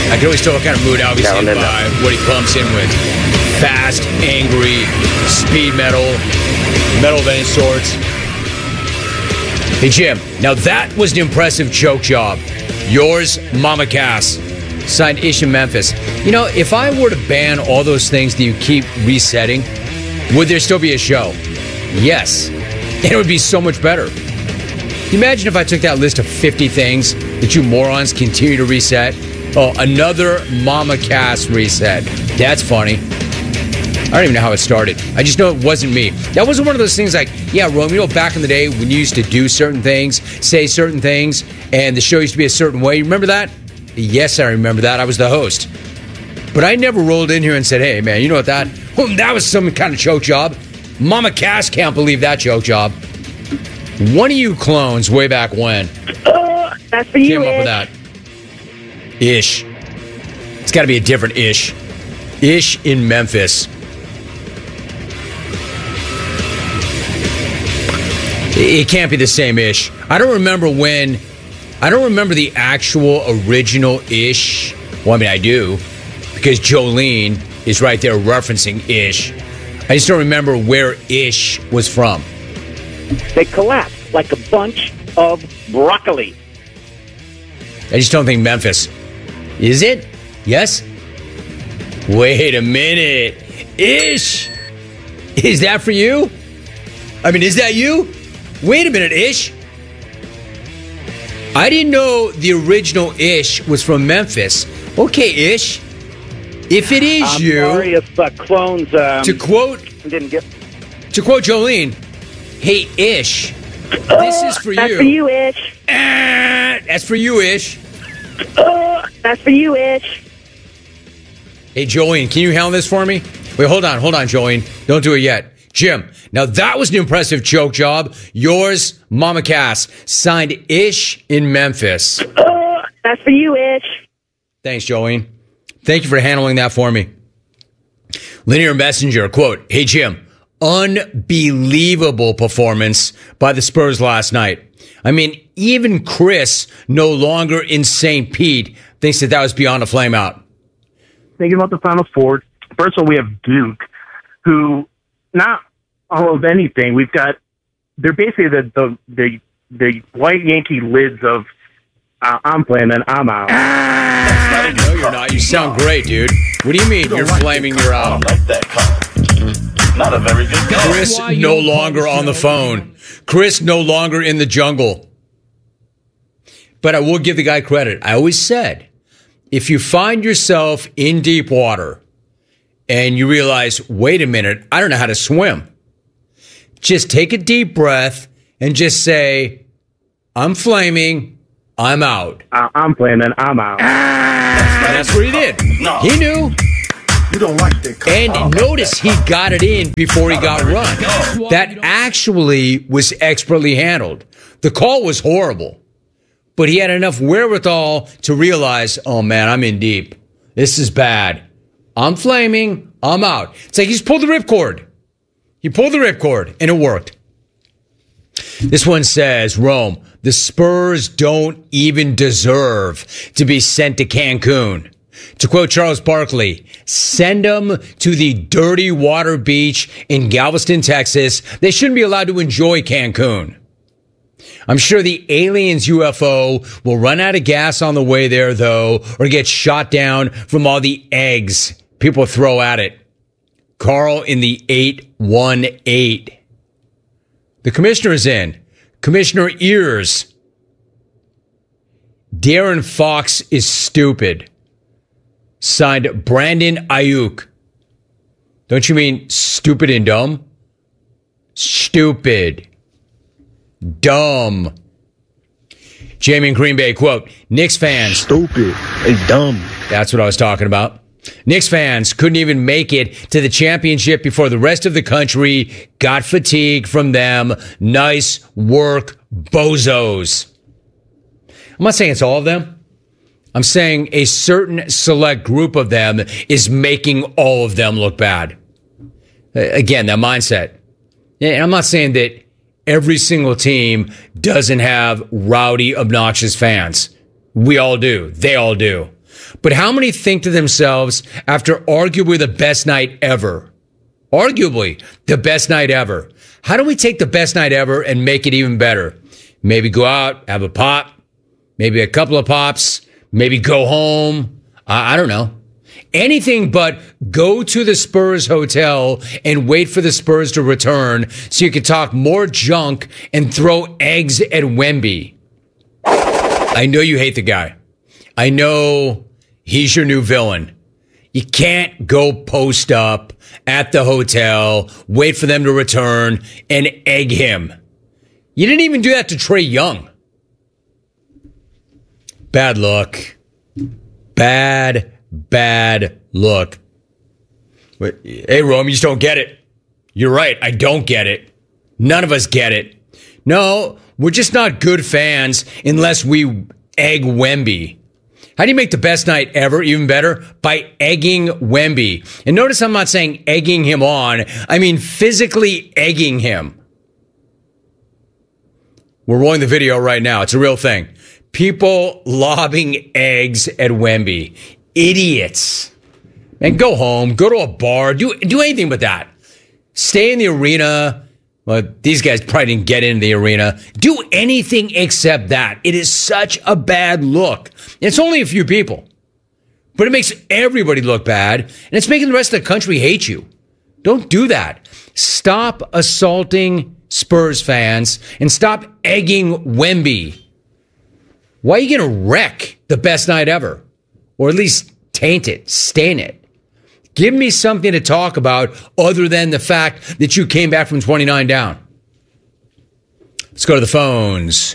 I can always tell what kind of mood Albie's in by what he pumps in with. Fast, angry, speed metal of any sorts. Hey, Jim, now that was an impressive choke job. Yours, Mama Cass. Signed Ish in Memphis. You know, if I were to ban all those things that you keep resetting, would there still be a show? Yes. And it would be so much better. Imagine if I took that list of 50 things that you morons continue to reset. Oh, another Mama Cass reset. That's funny. I don't even know how it started. I just know it wasn't me. That wasn't one of those things like, yeah, Rome, you know, back in the day when you used to do certain things, say certain things, and the show used to be a certain way. You remember that? Yes, I remember that. I was the host. But I never rolled in here and said, hey, man, you know what that? That was some kind of choke job. Mama Cass can't believe that choke job. One of you clones way back when that's for you, came up with that. Ish. It's got to be a different Ish. Ish in Memphis. It can't be the same Ish. I don't remember the actual original Ish. Well, I mean, I do, because Jolene is right there referencing Ish. I just don't remember where Ish was from. They collapsed like a bunch of broccoli. I just don't think Memphis. Is it? Yes? Wait a minute. Ish! Is that for you? I mean, is that you? Wait a minute, Ish. I didn't know the original Ish was from Memphis. Okay, Ish. If it is I'm you... sorry if clones... to quote Jolene, hey, Ish, this is for you. That's for you, Ish. That's for you, Ish. That's for you, Ish. Hey, Jolene, can you handle this for me? Wait, hold on, Jolene. Don't do it yet. Jim, now that was an impressive choke job. Yours, Mama Cass. Signed Ish in Memphis. That's for you, Ish. Thanks, Jolene. Thank you for handling that for me. Linear Messenger, quote, hey, Jim, unbelievable performance by the Spurs last night. I mean, even Chris, no longer in St. Pete, thinks that was beyond a flame out. Thinking about the Final Four, first of all, we have Duke, who, not all of anything, they're basically the white Yankee lids of, I'm playing and I'm out. No, you're not. You sound great, dude. What do you mean you're flaming your out? I don't like that comment. Not a very good guy. Chris no longer on the phone. Chris no longer in the jungle. But I will give the guy credit. I always said, if you find yourself in deep water and you realize, wait a minute, I don't know how to swim, just take a deep breath and just say, I'm flaming, I'm out. I'm playing and I'm out. And that's what he did. No. He knew. You don't like that comment. And notice he got it in before he got run. That actually was expertly handled. The call was horrible, but he had enough wherewithal to realize, oh man, I'm in deep. This is bad. I'm flaming. I'm out. It's like he's pulled the ripcord. He pulled the ripcord and it worked. This one says, Rome, the Spurs don't even deserve to be sent to Cancun. To quote Charles Barkley, send them to the dirty water beach in Galveston, Texas. They shouldn't be allowed to enjoy Cancun. I'm sure the aliens UFO will run out of gas on the way there, though, or get shot down from all the eggs people throw at it. Carl in the 818. The commissioner's in. Commissioner Ears. Darren Fox is stupid. Signed Brandon Ayuk. Don't you mean stupid and dumb? Stupid. Dumb. Jamie in Green Bay, quote, Knicks fans. Stupid and dumb. That's what I was talking about. Knicks fans couldn't even make it to the championship before the rest of the country got fatigue from them. Nice work, bozos. I'm not saying it's all of them. I'm saying a certain select group of them is making all of them look bad. Again, that mindset. And I'm not saying that every single team doesn't have rowdy, obnoxious fans. We all do. They all do. But how many think to themselves after arguably the best night ever? Arguably the best night ever. How do we take the best night ever and make it even better? Maybe go out, have a pop, maybe a couple of pops, maybe go home. I don't know. Anything but go to the Spurs hotel and wait for the Spurs to return so you can talk more junk and throw eggs at Wemby. I know you hate the guy. I know he's your new villain. You can't go post up at the hotel, wait for them to return, and egg him. You didn't even do that to Trae Young. Bad look. Bad look. Hey, Rome, you just don't get it. You're right. I don't get it. None of us get it. No, we're just not good fans unless we egg Wemby. How do you make the best night ever even better? By egging Wemby. And notice I'm not saying egging him on. I mean physically egging him. We're rolling the video right now. It's a real thing. People lobbing eggs at Wemby. Idiots. Man, go home. Go to a bar. Do anything but that. Stay in the arena. Well, these guys probably didn't get into the arena. Do anything except that. It is such a bad look. It's only a few people. But it makes everybody look bad. And it's making the rest of the country hate you. Don't do that. Stop assaulting Spurs fans and stop egging Wemby. Why are you going to wreck the best night ever? Or at least taint it, stain it. Give me something to talk about other than the fact that you came back from 29 down. Let's go to the phones.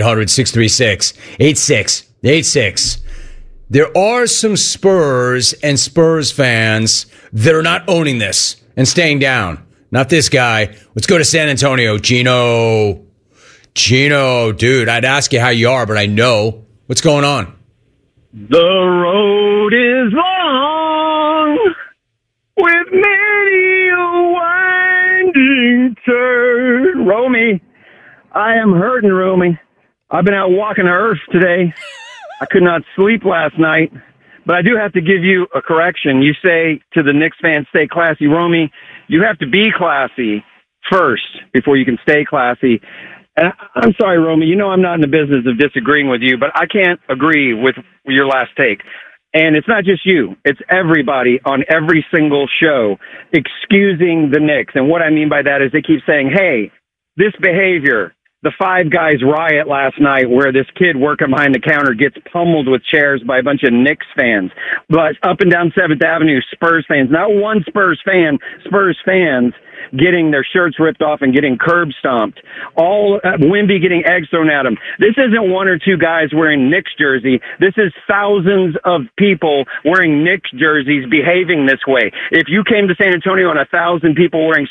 1-800-636-8686. There are some Spurs and Spurs fans that are not owning this and staying down. Not this guy. Let's go to San Antonio. Gino, dude, I'd ask you how you are, but I know. What's going on? The road is long with many a winding turn. Romy, I am hurting, Romy. I've been out walking the earth today. I could not sleep last night, but I do have to give you a correction. You say to the Knicks fans, stay classy. Romy, you have to be classy first before you can stay classy. And I'm sorry, Romy, you know I'm not in the business of disagreeing with you, but I can't agree with your last take. And it's not just you. It's everybody on every single show excusing the Knicks. And what I mean by that is they keep saying, hey, this behavior, the Five Guys riot last night where this kid working behind the counter gets pummeled with chairs by a bunch of Knicks fans. But up and down 7th Avenue, Spurs fans, not one Spurs fan, Spurs fans getting their shirts ripped off and getting curb stomped. All Wemby getting eggs thrown at him. This isn't one or two guys wearing Knicks jersey. This is thousands of people wearing Knicks jerseys behaving this way. If you came to San Antonio and 1,000 people wearing